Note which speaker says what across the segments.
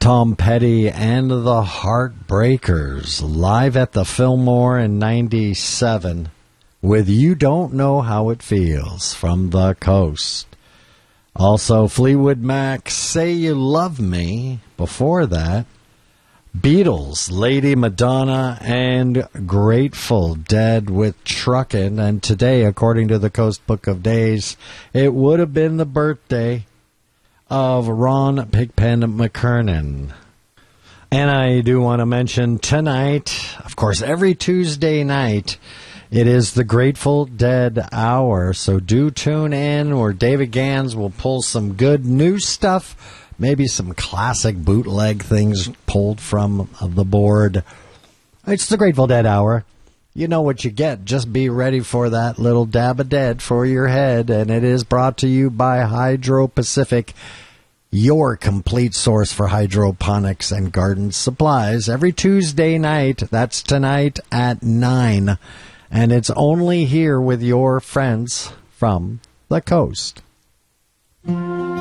Speaker 1: Tom Petty and the Heartbreakers live at the Fillmore in 97 with You Don't Know How It Feels from the Coast. Also, Fleetwood Mac, Say You Love Me. Before that, Beatles, Lady Madonna, and Grateful Dead with Truckin'. And today, according to the Coast Book of Days, it would have been the birthday of Ron Pigpen McKernan. And I do want to mention tonight, of course, every Tuesday night, it is the Grateful Dead Hour. So do tune in where David Gans will pull some good new stuff, maybe some classic bootleg things pulled from the board. It's the Grateful Dead Hour. You know what you get. Just be ready for that little dab of dead for your head. And it is brought to you by Hydro Pacific, your complete source for hydroponics and garden supplies. Every Tuesday night, that's tonight at 9. And it's only here with your friends from the coast.
Speaker 2: In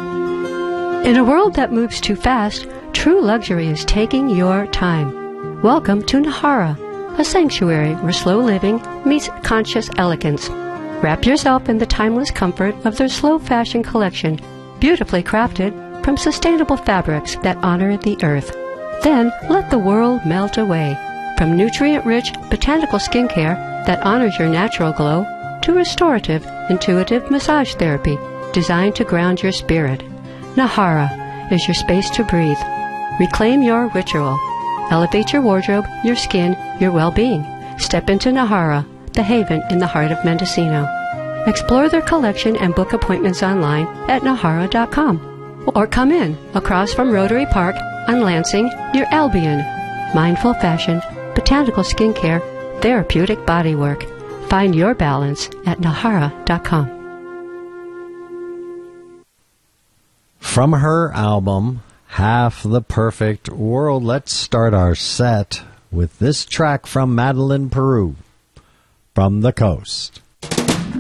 Speaker 2: a world that moves too fast, true luxury is taking your time. Welcome to Nahara, a sanctuary where slow living meets conscious elegance. Wrap yourself in the timeless comfort of their slow fashion collection, beautifully crafted from sustainable fabrics that honor the earth. Then let the world melt away. From nutrient-rich botanical skincare that honors your natural glow to restorative, intuitive massage therapy designed to ground your spirit. Nahara is your space to breathe. Reclaim your ritual. Elevate your wardrobe, your skin, your well-being. Step into Nahara, the haven in the heart of Mendocino. Explore their collection and book appointments online at Nahara.com. Or come in across from Rotary Park on Lansing near Albion. Mindful fashion, botanical skincare, therapeutic bodywork. Find your balance at Nahara.com.
Speaker 1: From her album, Half the Perfect World, let's start our set with this track from Madeline Peru, From the Coast.